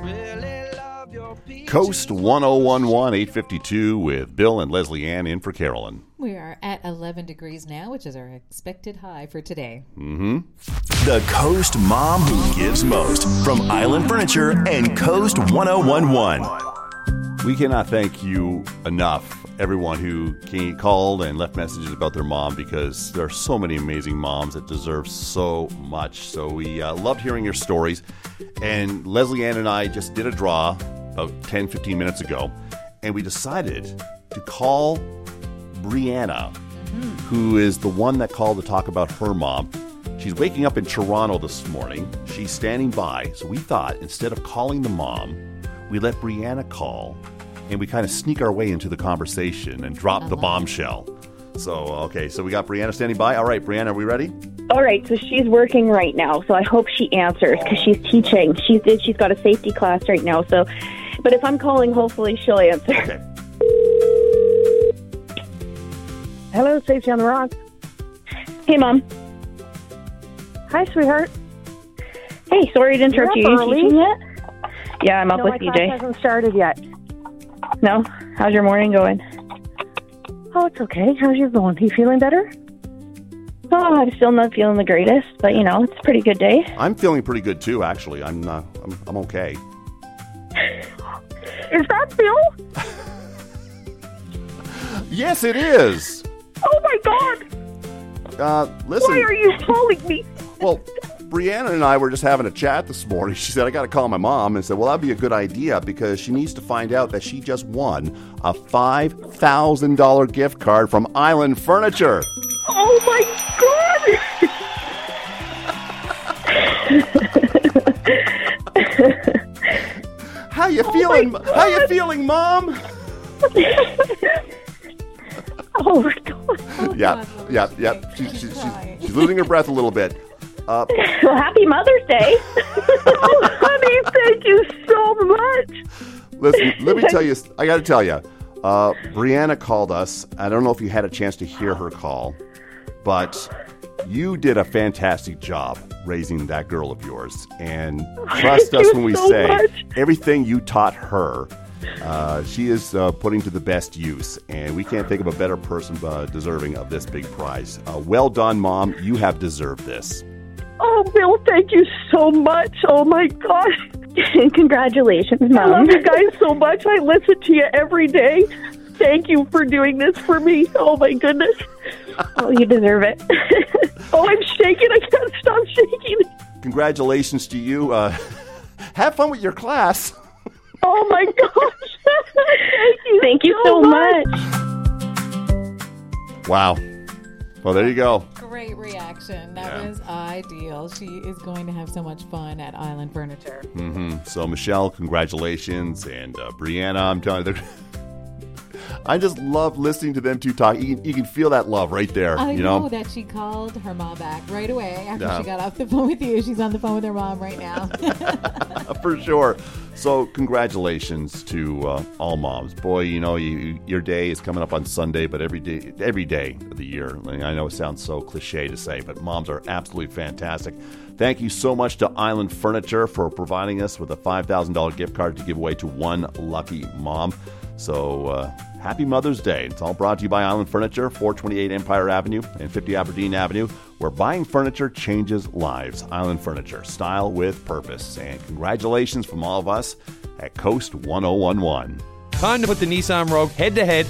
Coast 1011, 852 with Bill and Leslie Ann in for Carolyn. We are at 11 degrees now, which is our expected high for today. Mm-hmm. The Coast Mom Who Gives Most from Island Furniture and Coast 1011. We cannot thank you enough, everyone who called and left messages about their mom, because there are so many amazing moms that deserve so much. So we loved hearing your stories. And Leslie Ann and I just did a draw about 10, 15 minutes ago, and we decided to call Brianna, who is the one that called to talk about her mom. She's waking up in Toronto this morning. She's standing by. So we thought, instead of calling the mom, we let Brianna call, and we kind of sneak our way into the conversation and drop the bombshell. So we got Brianna standing by. All right, Brianna, are we ready? All right, so she's working right now, so I hope she answers because she's teaching. She's got a safety class right now, so... But if I'm calling, hopefully she'll answer. Okay. Hello, Safety on the Rock. Hey, Mom. Hi, sweetheart. Hey, sorry to interrupt you. Are you teaching yet? Yeah, I'm up with my EJ. class hasn't started yet. No? How's your morning going? Oh, it's okay. How's yours going? You feeling better? Oh, I'm still not feeling the greatest, but, it's a pretty good day. I'm feeling pretty good, too, actually. I'm okay. Is that Bill? Yes, it is. Oh, my God. Listen. Why are you calling me? Well, Brianna and I were just having a chat this morning. She said, I got to call my mom, and said, well, that'd be a good idea because she needs to find out that she just won a $5,000 gift card from Island Furniture. Oh, my God. How you feeling? How you feeling, Mom? Oh, my God. Yeah. She's losing her breath a little bit. Well, happy Mother's Day. Oh, honey, thank you so much. Listen, let me tell you, I got to tell you, Brianna called us. I don't know if you had a chance to hear her call, but you did a fantastic job raising that girl of yours. And trust us when we say everything you taught her, she is putting to the best use. And we can't think of a better person deserving of this big prize. Well done, Mom. You have deserved this. Oh, Bill, thank you so much. Oh, my gosh. Congratulations, Mom. I love you guys so much. I listen to you every day. Thank you for doing this for me. Oh, my goodness. Oh, you deserve it. Oh, I'm shaking. I can't stop shaking. Congratulations to you. Have fun with your class. Oh, my gosh. Thank you so much. Wow. Well, there you go. Great reaction. That was ideal. She is going to have so much fun at Island Furniture. Mm-hmm. So, Michelle, congratulations. And Brianna, I'm telling you, I just love listening to them two talk. You can feel that love right there. I know that she called her mom back right away after she got off the phone with you. She's on the phone with her mom right now. For sure. So congratulations to all moms. Boy, your day is coming up on Sunday, but every day of the year. I know it sounds so cliche to say, but moms are absolutely fantastic. Thank you so much to Island Furniture for providing us with a $5,000 gift card to give away to one lucky mom. So happy Mother's Day. It's all brought to you by Island Furniture, 428 Empire Avenue and 50 Aberdeen Avenue, where buying furniture changes lives. Island Furniture, style with purpose. And congratulations from all of us at Coast 1011. Time to put the Nissan Rogue head-to-head